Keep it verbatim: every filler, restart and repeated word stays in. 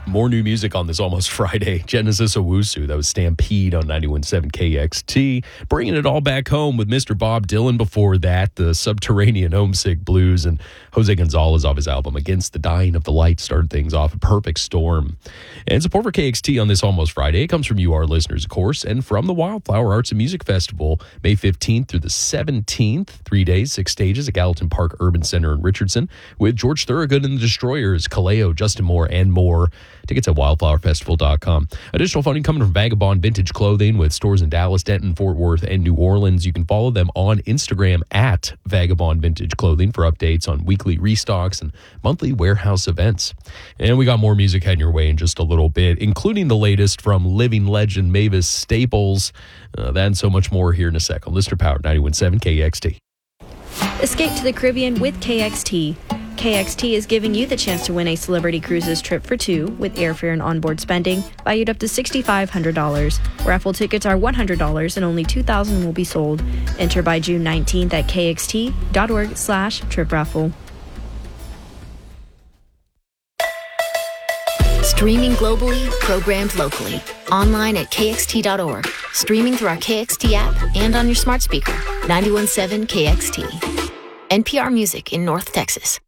More new music on this Almost Friday. Genesis Owusu, that was Stampede on ninety-one point seven K X T. Bringing it all back home with Mister Bob Dylan before that, the Subterranean Homesick Blues, and Jose Gonzalez off his album Against the Dying of the Light started things off. A perfect storm. And support for K X T on this Almost Friday. It comes from you, our listeners, of course, and from the Wildflower Arts and Music Festival, May fifteenth through the seventeenth. Three days, six stages at Gallatin Park Urban Center in Richardson with George Thorogood and the Destroyers, Kaleo, Justin Moore, and more. Tickets at wildflower festival dot com. Additional funding coming from Vagabond Vintage Clothing with stores in Dallas, Denton, Fort Worth, and New Orleans. You can follow them on Instagram at Vagabond Vintage Clothing for updates on weekly restocks and monthly warehouse events. And we got more music heading your way in just a little bit, including the latest from living legend Mavis Staples. Uh, that and so much more here in a sec on Listener Power ninety-one point seven K X T. Escape to the Caribbean with K X T. K X T is giving you the chance to win a Celebrity Cruises trip for two with airfare and onboard spending valued up to six thousand five hundred dollars. Raffle tickets are one hundred dollars and only two thousand will be sold. Enter by June nineteenth at kxt.org slash trip raffle. Streaming globally, programmed locally. Online at K X T dot org. Streaming through our K X T app and on your smart speaker. ninety-one point seven K X T. N P R Music in North Texas.